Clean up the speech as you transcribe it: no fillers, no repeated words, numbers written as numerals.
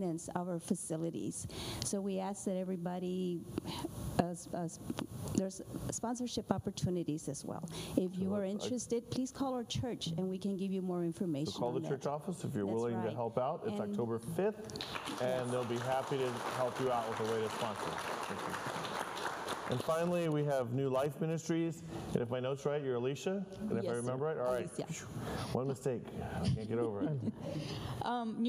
finance our facilities. So we ask that everybody, there's sponsorship opportunities as well. If you are interested, please call our church and we can give you more information. So call the church office if you're willing to help out. It's October 5th, and they'll be happy to help you out with a way to sponsor. Thank you. And finally, we have New Life Ministries. And if my note's right, you're Alicia? And if I remember right? All right. Alicia. One mistake. I can't get over it.